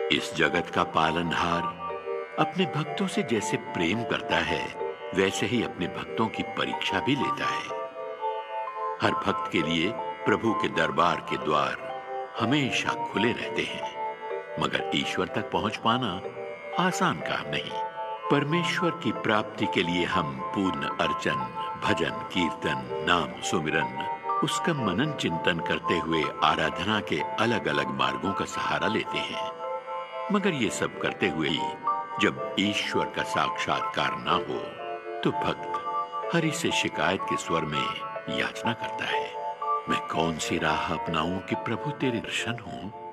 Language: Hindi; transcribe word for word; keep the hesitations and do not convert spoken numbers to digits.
इस जगत का पालनहार अपने भक्तों से जैसे प्रेम करता है, वैसे ही अपने भक्तों की परीक्षा भी लेता है। हर भक्त के लिए प्रभु के दरबार के द्वार हमेशा खुले रहते हैं, मगर ईश्वर तक पहुंच पाना आसान काम नहीं। परमेश्वर की प्राप्ति के लिए हम पूर्ण अर्चन, भजन, कीर्तन, नाम सुमिरन, उसका मनन चिंतन करते हुए आराधना के अलग अलग मार्गों का सहारा लेते हैं। मगर ये सब करते हुए ही जब ईश्वर का साक्षात्कार ना हो, तो भक्त हरि से शिकायत के स्वर में याचना करता है, मैं कौन सी राह अपनाऊं कि प्रभु तेरे दर्शन हों?